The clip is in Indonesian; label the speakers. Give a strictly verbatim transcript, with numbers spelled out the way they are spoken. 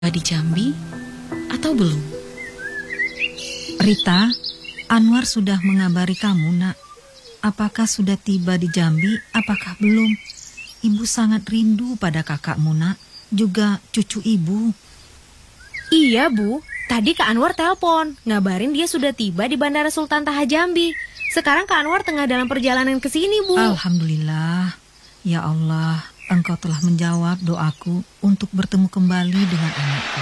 Speaker 1: di Jambi atau belum?
Speaker 2: Rita, Anwar sudah mengabari kamu, nak. Apakah sudah tiba di Jambi, apakah belum? Ibu sangat rindu pada kakakmu, nak. Juga cucu ibu.
Speaker 3: Iya, Bu. Tadi Kak Anwar telepon, ngabarin dia sudah tiba di Bandara Sultan Taha Jambi. Sekarang Kak Anwar tengah dalam perjalanan ke sini, Bu.
Speaker 2: Alhamdulillah. Ya Allah, Engkau telah menjawab doaku untuk bertemu kembali dengan anakku.